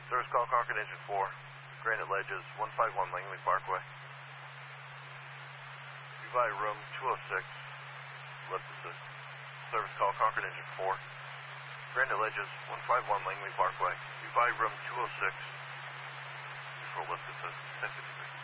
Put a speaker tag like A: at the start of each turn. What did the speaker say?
A: Service call Concord Engine 4. Granite Ledges, 151 Langley Parkway. Dubai room 206. Lift assist. Service call Concord Engine 4. Granite Ledges, 151 Langley Parkway. Dubai room 206. Control lift assist. 1053.